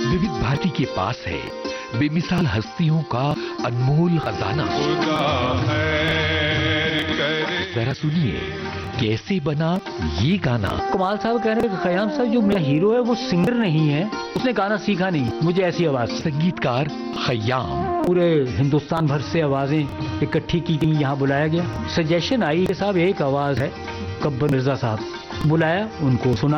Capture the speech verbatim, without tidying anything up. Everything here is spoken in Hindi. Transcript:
विविध भारती के पास है बेमिसाल हस्तियों का अनमोल खजाना। जरा सुनिए कैसे बना ये गाना। कमाल साहब कह रहे हैं कि खयाम साहब जो मेरा हीरो है वो सिंगर नहीं है, उसने गाना सीखा नहीं, मुझे ऐसी आवाज। संगीतकार खयाम। पूरे हिंदुस्तान भर से आवाजें इकट्ठी की गई, यहाँ बुलाया गया। सजेशन आई कि साहब एक आवाज है, गब्बर मिर्जा साहब बुलाया, उनको सुना।